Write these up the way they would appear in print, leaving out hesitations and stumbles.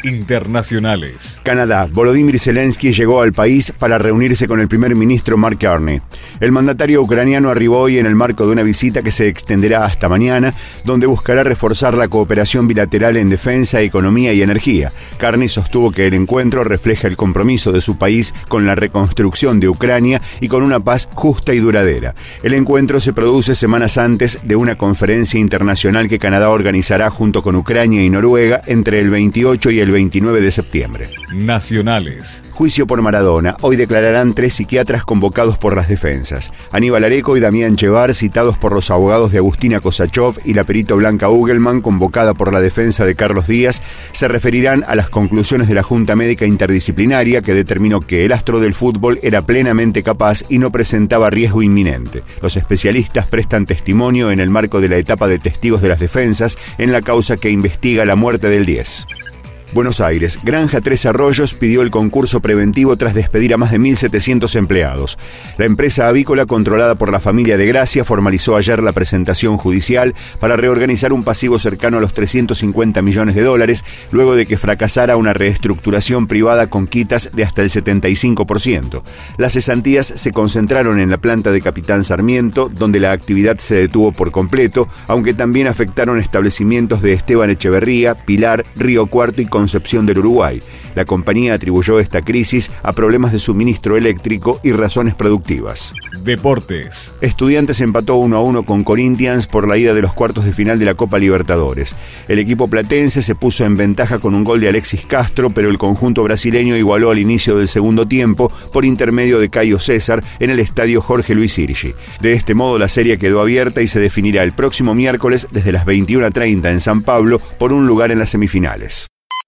Internacionales. Canadá. Volodymyr Zelensky llegó al país para reunirse con el primer ministro Mark Carney. El mandatario ucraniano arribó hoy en el marco de una visita que se extenderá hasta mañana, donde buscará reforzar la cooperación bilateral en defensa, economía y energía. Carney sostuvo que el encuentro refleja el compromiso de su país con la reconstrucción de Ucrania y con una paz justa y duradera. El encuentro se produce semanas antes de una conferencia internacional que Canadá organizará junto con Ucrania y Noruega entre el 28 y el 29 de septiembre. Nacionales. Juicio por Maradona. Hoy declararán 3 psiquiatras convocados por las defensas. Aníbal Areco y Damián Chevar, citados por los abogados de Agustina Kosachov y la perito Blanca Ugelman, convocada por la defensa de Carlos Díaz, se referirán a las conclusiones de la Junta Médica Interdisciplinaria que determinó que el astro del fútbol era plenamente capaz y no presentaba riesgo inminente. Los especialistas prestan testimonio en el marco de la etapa de testigos de las defensas en la causa que investiga la muerte del 10. Buenos Aires. Granja Tres Arroyos pidió el concurso preventivo tras despedir a más de 1.700 empleados. La empresa avícola controlada por la familia de Gracia formalizó ayer la presentación judicial para reorganizar un pasivo cercano a los 350 millones de dólares, luego de que fracasara una reestructuración privada con quitas de hasta el 75%. Las cesantías se concentraron en la planta de Capitán Sarmiento, donde la actividad se detuvo por completo, aunque también afectaron establecimientos de Esteban Echeverría, Pilar, Río Cuarto y Concepción del Uruguay. La compañía atribuyó esta crisis a problemas de suministro eléctrico y razones productivas. Deportes. Estudiantes empató 1-1 con Corinthians por la ida de los cuartos de final de la Copa Libertadores. El equipo platense se puso en ventaja con un gol de Alexis Castro, pero el conjunto brasileño igualó al inicio del segundo tiempo por intermedio de Caio César en el estadio Jorge Luis Hirgi. De este modo la serie quedó abierta y se definirá el próximo miércoles desde las 21:30 en San Pablo por un lugar en las semifinales.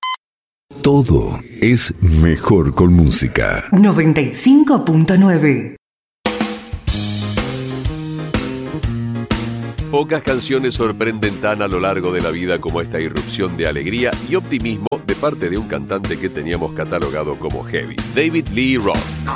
Todo es mejor con música. 95.9. Pocas canciones sorprenden tan a lo largo de la vida como esta irrupción de alegría y optimismo de parte de un cantante que teníamos catalogado como heavy, David Lee Roth.